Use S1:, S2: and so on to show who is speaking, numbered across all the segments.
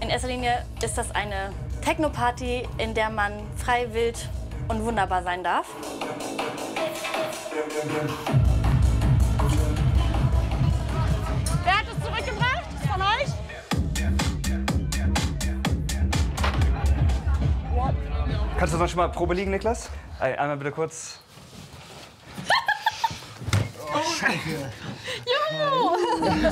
S1: in erster Linie ist das eine Techno-Party, in der man frei, wild und wunderbar sein darf.
S2: Wer hat es zurückgebracht von euch?
S3: Kannst du noch schon mal Probe liegen, Niklas? Einmal bitte kurz.
S2: Oh, Scheiße. Juhu!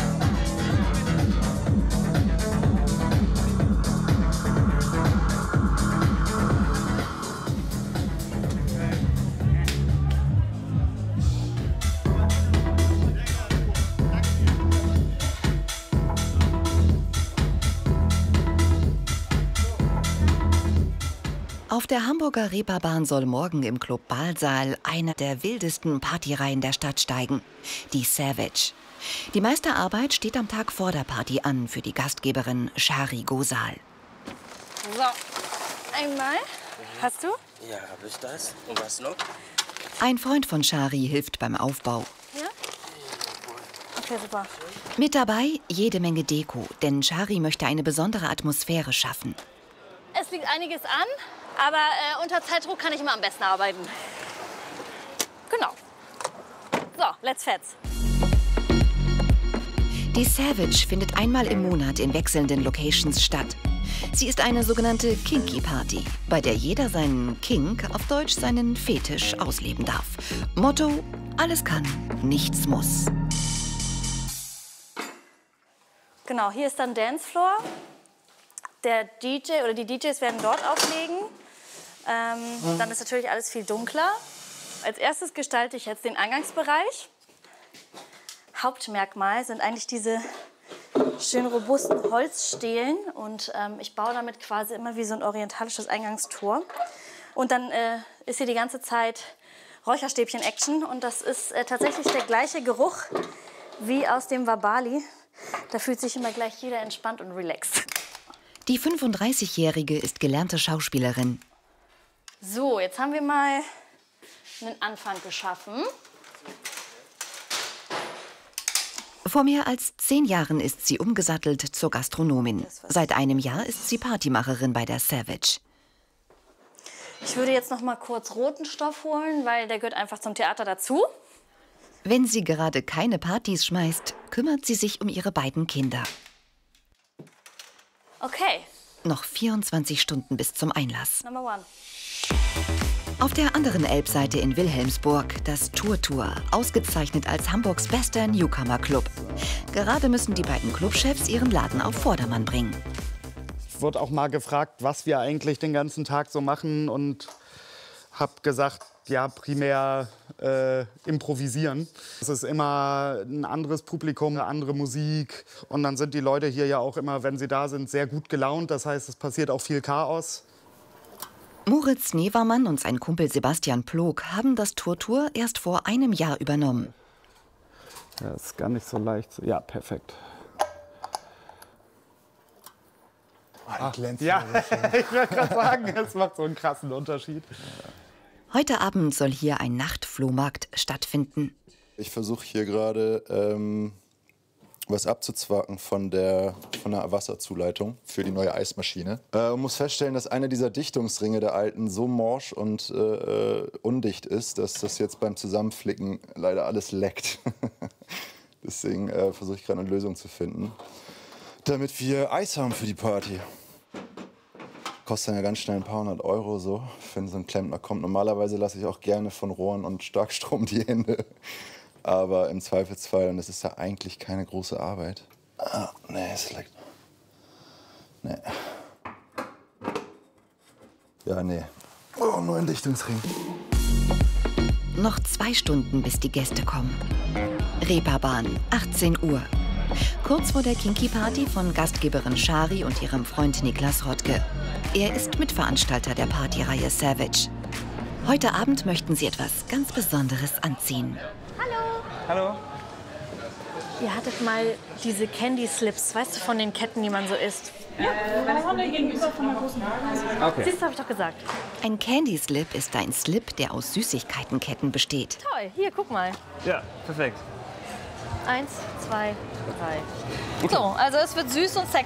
S4: Auf der Hamburger Reeperbahn soll morgen im Club Baalsaal eine der wildesten Partyreihen der Stadt steigen, die Savage. Die meiste Arbeit steht am Tag vor der Party an für die Gastgeberin Shari Ghosal.
S1: So, einmal. Hast du?
S5: Ja, habe ich das. Und was noch?
S4: Ein Freund von Shari hilft beim Aufbau.
S1: Ja? Okay, super.
S4: Mit dabei jede Menge Deko, denn Shari möchte eine besondere Atmosphäre schaffen.
S1: Es liegt einiges an, aber unter Zeitdruck kann ich immer am besten arbeiten. Genau. So, let's fetz.
S4: Die Savage findet einmal im Monat in wechselnden Locations statt. Sie ist eine sogenannte Kinky Party, bei der jeder seinen Kink, auf Deutsch seinen Fetisch, ausleben darf. Motto: alles kann, nichts muss.
S1: Genau, hier ist dann Dancefloor. Der DJ oder die DJs werden dort auflegen. Dann ist natürlich alles viel dunkler. Als erstes gestalte ich jetzt den Eingangsbereich. Hauptmerkmal sind eigentlich diese schön robusten Holzstelen. Und ich baue damit quasi immer wie so ein orientalisches Eingangstor. Und dann ist hier die ganze Zeit Räucherstäbchen-Action. Und das ist tatsächlich der gleiche Geruch wie aus dem Wabali. Da fühlt sich immer gleich jeder entspannt und relaxed.
S4: Die 35-Jährige ist gelernte Schauspielerin.
S1: So, jetzt haben wir mal einen Anfang geschaffen.
S4: Vor mehr als 10 Jahren ist sie umgesattelt zur Gastronomin. Seit einem Jahr ist sie Partymacherin bei der Savage.
S1: Ich würde jetzt noch mal kurz roten Stoff holen, weil der gehört einfach zum Theater dazu.
S4: Wenn sie gerade keine Partys schmeißt, kümmert sie sich um ihre beiden Kinder.
S1: Okay.
S4: Noch 24 Stunden bis zum Einlass.
S1: Number one.
S4: Auf der anderen Elbseite in Wilhelmsburg das Tour, ausgezeichnet als Hamburgs bester Newcomer-Club. Gerade müssen die beiden Clubchefs ihren Laden auf Vordermann bringen.
S6: Ich wurde auch mal gefragt, was wir eigentlich den ganzen Tag so machen und habe gesagt, ja, primär improvisieren. Es ist immer ein anderes Publikum, eine andere Musik. Und dann sind die Leute hier ja auch immer, wenn sie da sind, sehr gut gelaunt. Das heißt, es passiert auch viel Chaos.
S4: Moritz Nevermann und sein Kumpel Sebastian Plog haben das Tour erst vor einem Jahr übernommen.
S6: Ja, ist gar nicht so leicht. Ja, perfekt. Ja, ich wollte gerade sagen, es macht so einen krassen Unterschied.
S4: Heute Abend soll hier ein Nachtflohmarkt stattfinden.
S7: Ich versuche hier gerade was abzuzwacken von der Wasserzuleitung für die neue Eismaschine. Und muss feststellen, dass einer dieser Dichtungsringe der alten so morsch und undicht ist, dass das jetzt beim Zusammenflicken leider alles leckt. Deswegen versuche ich gerade eine Lösung zu finden, damit wir Eis haben für die Party. Kostet dann ja ganz schnell ein paar hundert Euro so, wenn so ein Klempner kommt. Normalerweise lasse ich auch gerne von Rohren und Starkstrom die Hände. Aber im Zweifelsfall, und es ist ja eigentlich keine große Arbeit. Ah, nee, es leckt. Nee. Ja, nee. Oh, nur ein Dichtungsring.
S4: Noch 2 Stunden, bis die Gäste kommen. Reeperbahn, 18 Uhr. Kurz vor der Kinky-Party von Gastgeberin Shari und ihrem Freund Niklas Rottke. Er ist Mitveranstalter der Partyreihe Savage. Heute Abend möchten sie etwas ganz Besonderes anziehen.
S1: Hallo.
S3: Hallo.
S1: Ihr hattet mal diese Candy Slips, weißt du, von den Ketten, die man so isst.
S2: Gegenüber von der großen
S3: Okay.
S1: Siehst du, habe ich doch gesagt.
S4: Ein Candy Slip ist ein Slip, der aus Süßigkeitenketten besteht.
S1: Toll, hier, guck mal.
S3: Ja, perfekt.
S1: 1, 2, 3. So, also es wird süß und sexy.